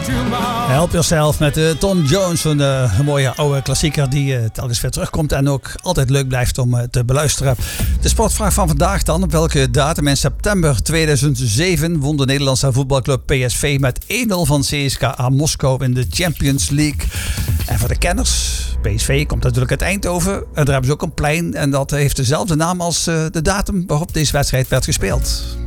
Help Yourself met Tom Jones, een mooie oude klassieker die telkens weer terugkomt en ook altijd leuk blijft om te beluisteren. De sportvraag van vandaag dan. Op welke datum in september 2007 won de Nederlandse voetbalclub PSV met 1-0 van CSKA Moskou in de Champions League? En voor de kenners, PSV komt natuurlijk uit Eindhoven. En daar hebben ze ook een plein en dat heeft dezelfde naam als de datum waarop deze wedstrijd werd gespeeld.